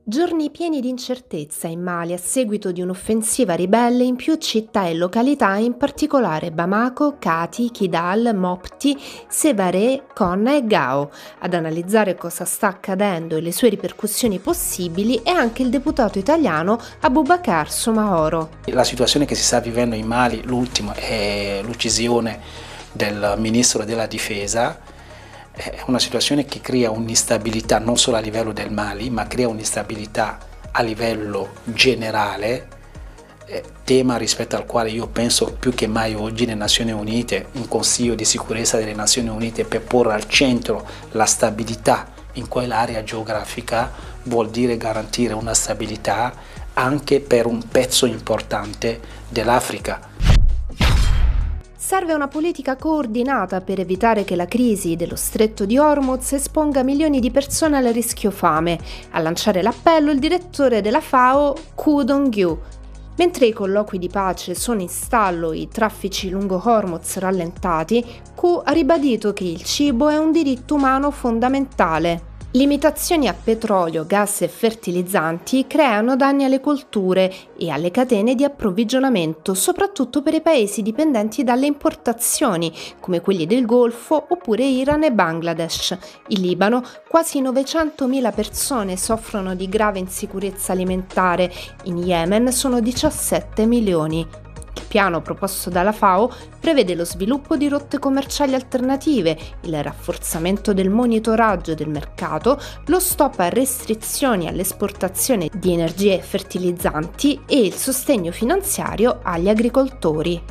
Giorni pieni di incertezza in Mali a seguito di un'offensiva ribelle in più città e località, in particolare Bamako, Kati, Kidal, Mopti, Sévaré, Konna e Gao. Ad analizzare cosa sta accadendo e le sue ripercussioni possibili è anche il deputato italiano Abubakar Soumahoro. La situazione che si sta vivendo in Mali, l'ultimo, è l'uccisione del ministro della difesa. È una situazione che crea un'instabilità non solo a livello del Mali, ma crea un'instabilità a livello generale, tema rispetto al quale io penso più che mai oggi le Nazioni Unite, un Consiglio di sicurezza delle Nazioni Unite, per porre al centro la stabilità in quell'area geografica vuol dire garantire una stabilità anche per un pezzo importante dell'Africa. Serve una politica coordinata per evitare che la crisi dello stretto di Hormuz esponga milioni di persone al rischio fame. A lanciare l'appello il direttore della FAO, Ku Dong-gyu. Mentre i colloqui di pace sono in stallo e i traffici lungo Hormuz rallentati, Ku ha ribadito che il cibo è un diritto umano fondamentale. Limitazioni a petrolio, gas e fertilizzanti creano danni alle colture e alle catene di approvvigionamento, soprattutto per i paesi dipendenti dalle importazioni, come quelli del Golfo oppure Iran e Bangladesh. In Libano quasi 900.000 persone soffrono di grave insicurezza alimentare, in Yemen sono 17 milioni. Il piano proposto dalla FAO prevede lo sviluppo di rotte commerciali alternative, il rafforzamento del monitoraggio del mercato, lo stop a restrizioni all'esportazione di energie e fertilizzanti e il sostegno finanziario agli agricoltori.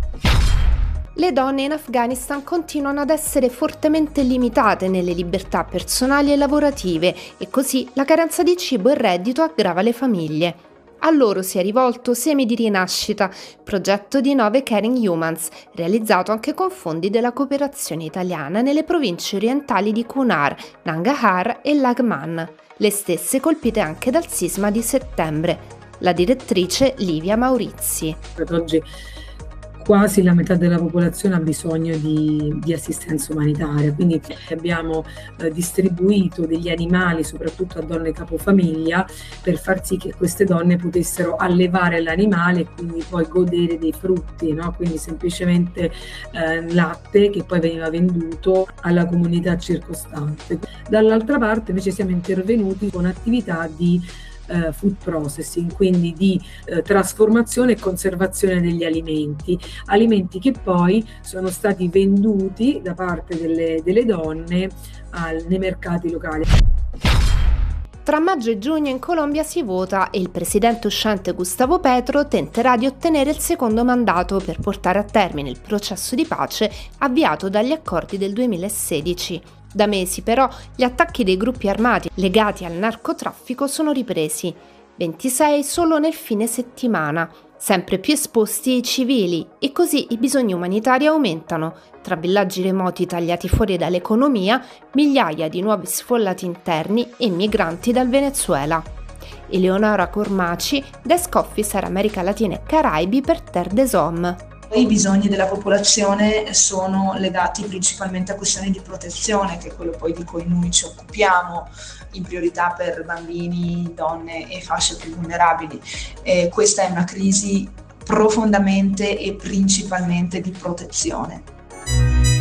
Le donne in Afghanistan continuano ad essere fortemente limitate nelle libertà personali e lavorative e così la carenza di cibo e reddito aggrava le famiglie. A loro si è rivolto Semi di Rinascita, progetto di 9 Caring Humans, realizzato anche con fondi della cooperazione italiana nelle province orientali di Kunar, Nangarhar e Laghman, le stesse colpite anche dal sisma di settembre. La direttrice Livia Maurizi. Ad oggi quasi la metà della popolazione ha bisogno di assistenza umanitaria, quindi abbiamo distribuito degli animali soprattutto a donne capofamiglia per far sì che queste donne potessero allevare l'animale e quindi poi godere dei frutti, no? Quindi semplicemente latte che poi veniva venduto alla comunità circostante. Dall'altra parte invece siamo intervenuti con attività di food processing, quindi di trasformazione e conservazione degli alimenti che poi sono stati venduti da parte delle donne nei mercati locali. Tra maggio e giugno in Colombia si vota e il presidente uscente Gustavo Petro tenterà di ottenere il secondo mandato per portare a termine il processo di pace avviato dagli accordi del 2016. Da mesi però gli attacchi dei gruppi armati legati al narcotraffico sono ripresi, 26 solo nel fine settimana, sempre più esposti i civili e così i bisogni umanitari aumentano. Tra villaggi remoti tagliati fuori dall'economia, migliaia di nuovi sfollati interni e migranti dal Venezuela. Eleonora Cormaci, Desk Officer America Latina e Caraibi per Terre des Hommes. I bisogni della popolazione sono legati principalmente a questioni di protezione, che è quello poi di cui noi ci occupiamo, in priorità per bambini, donne e fasce più vulnerabili. Questa è una crisi profondamente e principalmente di protezione.